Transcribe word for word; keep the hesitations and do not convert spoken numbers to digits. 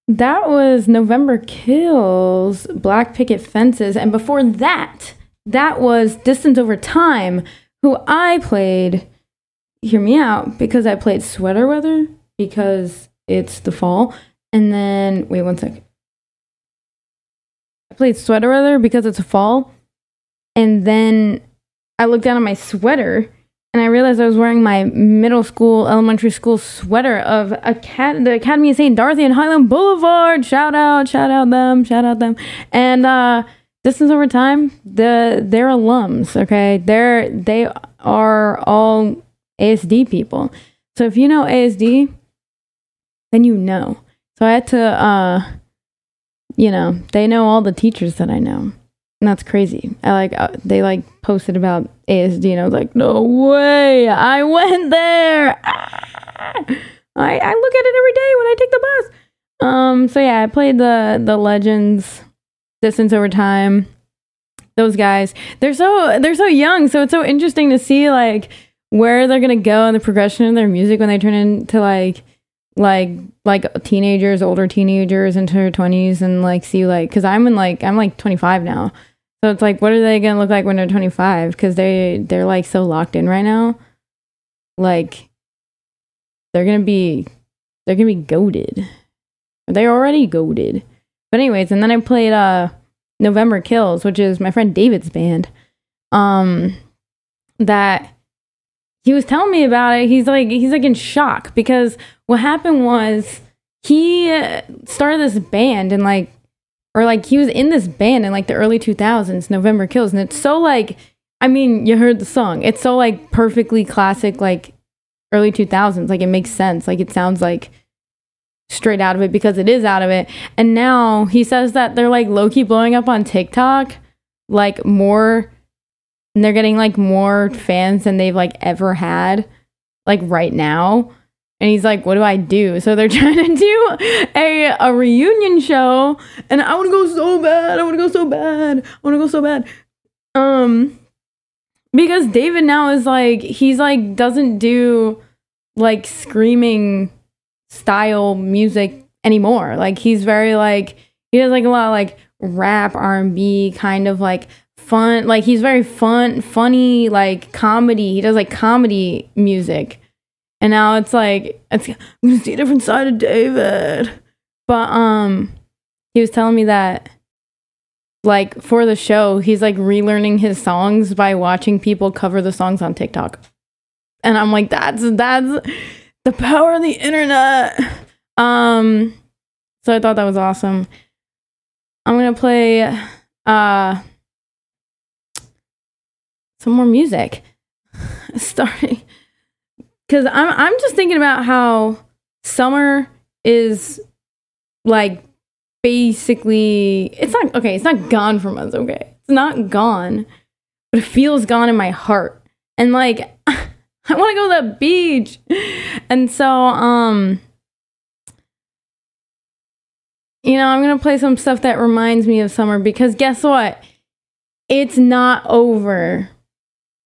That was November Kills, Black Picket Fences, and before that, that was Distance Over Time, who I played, hear me out, because I played Sweater Weather, because it's the fall, and then, wait one second. I played Sweater Weather because it's a fall, and then I looked down at my sweater, and I realized I was wearing my middle school, elementary school sweater of Acad- the Academy of Saint Dorothy and Highland Boulevard. Shout out, shout out them, shout out them. And uh, Distance Over Time, the they're alums, okay? They're they are all A S D people. So if you know A S D, then you know. So I had to, uh, you know, they know all the teachers that I know. And that's crazy. I like uh, they like posted about A S D, and I was like, no way, I went there. Ah! I I look at it every day when I take the bus. Um. So yeah, I played the the Legends, Distance Over Time. Those guys, they're so they're so young, so it's so interesting to see like where they're gonna go in the progression of their music when they turn into like like like teenagers, older teenagers into their twenties, and like see like because I'm in like I'm like twenty-five now. So it's like, what are they gonna look like when they're twenty-five? Because they they're like so locked in right now. Like they're gonna be they're gonna be goated. They're already goated. But anyways, and then I played uh November Kills, which is my friend David's band. Um, that he was telling me about it. He's like he's like in shock because what happened was he started this band and like. Or like he was in this band in like the early two thousands, November Kills, and it's so like, I mean, you heard the song. It's so like perfectly classic, like early two thousands. Like it makes sense. Like it sounds like straight out of it because it is out of it. And now he says that they're like low key blowing up on TikTok, like more, and they're getting like more fans than they've like ever had, like right now. And he's like, what do I do? So they're trying to do a, a reunion show. And I want to go so bad. I want to go so bad. I want to go so bad. Um, because David now is like, he's like, doesn't do like screaming style music anymore. Like he's very like, he does like a lot of like rap, R and B kind of like fun. Like he's very fun, funny, like comedy. He does like comedy music. And now it's like, it's, I'm going to see a different side of David. But um, he was telling me that, like, for the show, he's, like, relearning his songs by watching people cover the songs on TikTok. And I'm like, that's, that's the power of the internet. Um, so I thought that was awesome. I'm going to play uh, some more music. Starting... Because I'm I'm just thinking about how summer is, like, basically... It's not... Okay, it's not gone from us, okay? It's not gone. But it feels gone in my heart. And, like, I want to go to the beach. And so, um... you know, I'm going to play some stuff that reminds me of summer. Because guess what? It's not over.